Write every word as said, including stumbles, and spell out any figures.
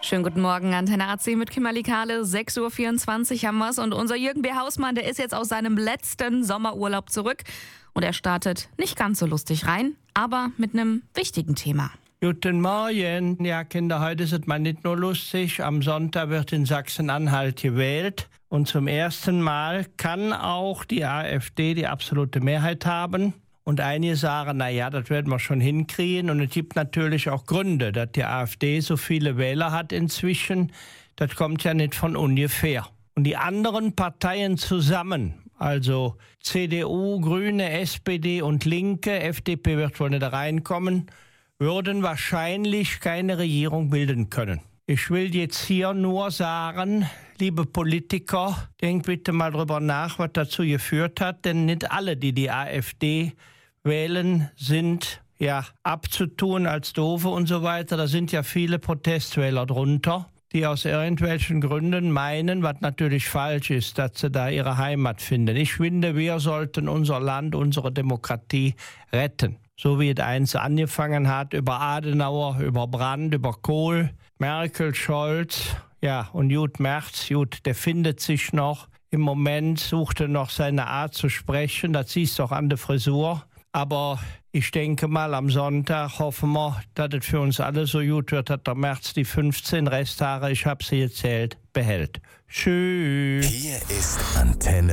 Schönen guten Morgen, Antenne A C mit Kimberly Kahle. sechs Uhr vierundzwanzig haben wir's und unser Jürgen B. Hausmann, der ist jetzt aus seinem letzten Sommerurlaub zurück und er startet nicht ganz so lustig rein, aber mit einem wichtigen Thema. Guten Morgen. Ja, Kinder, heute ist es mal nicht nur lustig. Am Sonntag wird in Sachsen-Anhalt gewählt und zum ersten Mal kann auch die AfD die absolute Mehrheit haben. Und einige sagen, na ja, das werden wir schon hinkriegen. Und es gibt natürlich auch Gründe, dass die AfD so viele Wähler hat inzwischen. Das kommt ja nicht von ungefähr. Und die anderen Parteien zusammen, also C D U, Grüne, S P D und Linke, F D P wird wohl nicht reinkommen, würden wahrscheinlich keine Regierung bilden können. Ich will jetzt hier nur sagen, liebe Politiker, denkt bitte mal drüber nach, was dazu geführt hat. Denn nicht alle, die die AfD wählen, sind ja abzutun als Doofe und so weiter. Da sind ja viele Protestwähler drunter, die aus irgendwelchen Gründen meinen, was natürlich falsch ist, dass sie da ihre Heimat finden. Ich finde, wir sollten unser Land, unsere Demokratie retten. So wie es eins angefangen hat, über Adenauer, über Brandt, über Kohl, Merkel, Scholz, ja, und Jud Merz, Jud, der findet sich noch. Im Moment sucht er noch seine Art zu sprechen, das siehst du auch an der Frisur. Aber ich denke mal, am Sonntag hoffen wir, dass es für uns alle so gut wird, dass der Merz die fünfzehn Resthaare, ich habe sie gezählt, behält. Tschüss. Hier ist Antenne.